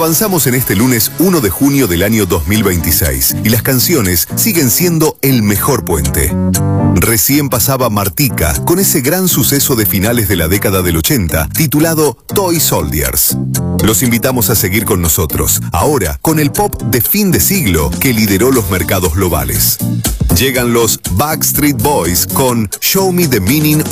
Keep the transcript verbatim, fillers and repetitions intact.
Avanzamos en este lunes uno de junio del año dos mil veintiséis y las canciones siguen siendo el mejor puente. Recién pasaba Martica con ese gran suceso de finales de la década del ochenta titulado Toy Soldiers. Los invitamos a seguir con nosotros, ahora con el pop de fin de siglo que lideró los mercados globales. Llegan los Backstreet Boys con Show Me the Meaning